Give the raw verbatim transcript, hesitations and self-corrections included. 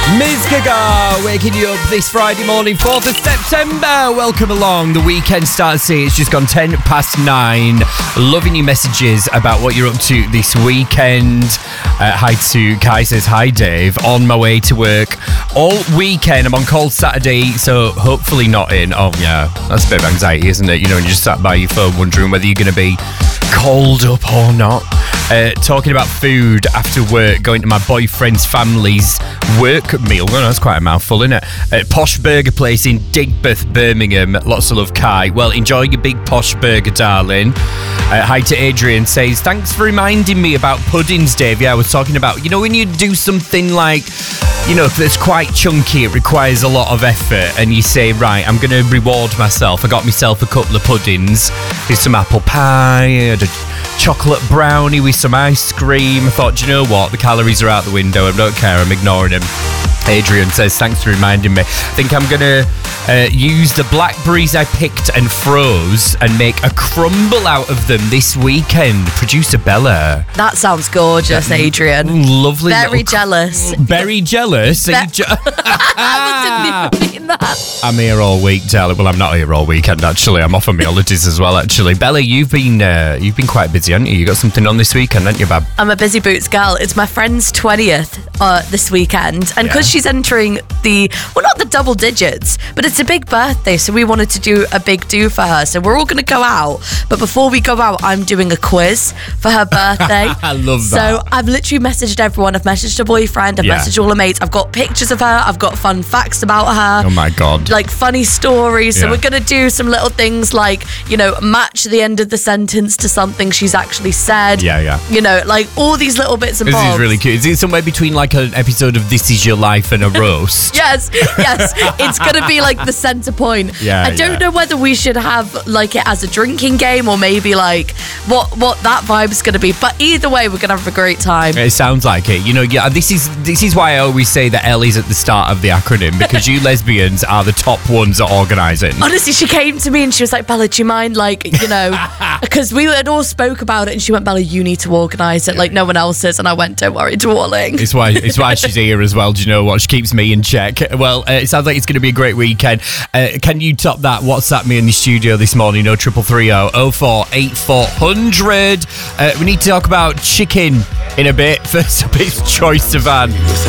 Miz Gaga waking you up this Friday morning, fourth of September. Welcome along. The weekend starts here. It's just gone ten past nine. Loving your messages about what you're up to this weekend. Uh, hi to Kai says, hi Dave. On my way to work all weekend. I'm on call Saturday, so hopefully not in. Oh yeah, that's a bit of anxiety, isn't it? You know, when you just sat by your phone wondering whether you're going to be called up or not. Uh, talking about food after work, going to my boyfriend's family's work meal. Well, that's quite a mouthful, isn't it? Uh, posh burger place in Digbeth, Birmingham. Lots of love, Kai. Well, enjoy your big posh burger, darling. Uh, hi to Adrian, says, thanks for reminding me about puddings, Dave. Yeah, I was talking about, you know, when you do something like, you know, that's quite chunky, it requires a lot of effort, and you say, right, I'm going to reward myself. I got myself a couple of puddings. There's some apple pie, I had a chocolate brownie with some ice cream. I thought, do you know what? The calories are out the window. I don't care. I'm ignoring them. Adrian says, thanks for reminding me. I think I'm going to uh, use the blackberries I picked and froze and make a crumble out of them this weekend. Producer Bella. That sounds gorgeous, Adrian. Lovely. Very jealous. Very jealous? Be- je- I didn't even mean that. I'm here all week, darling. Well, I'm not here all weekend, actually. I'm off on my holidays as well, actually. Bella, you've been uh, you've been quite busy, haven't you? You got something on this weekend, haven't you, Bab? I'm a busy boots girl. It's my friend's twentieth uh, this weekend. And because Yeah. she's entering the, well, not the double digits, but it's a big birthday. So we wanted to do a big do for her. So we're all going to go out. But before we go out, I'm doing a quiz for her birthday. I love that. So I've literally messaged everyone. I've messaged her boyfriend. I've Yeah. messaged all her mates. I've got pictures of her. I've got fun facts about her. Oh, my God. Like funny stories. So Yeah. we're going to do some little things like, you know, match the end of the sentence to something she's actually said. Yeah, yeah. You know, like all these little bits and This bobs. is really cute. Is it somewhere between like an episode of This Is Your Life and a roast? Yes, yes. It's going to be like the centre point. Yeah, I don't yeah. know whether we should have like it as a drinking game or maybe like what what that vibe's going to be. But either way, we're going to have a great time. It sounds like it. You know, yeah, this is this is why I always say that L is at the start of the acronym, because you lesbians are the top ones at organising. Honestly, she came to me and she was like, Bella, do you mind, like, you know, because we had all spoke about it and she went, Bella, you need to organise it like no one else is. And I went, don't worry, darling. It's why it's why she's here as well. Do you know what? She keeps me in check. Well, uh, it sounds like it's going to be a great weekend. Uh, can you top that? WhatsApp me in the studio this morning. Oh, triple three oh oh four eight four hundred. Uh, we need to talk about chicken in a bit. First up, it's Troye Sivan.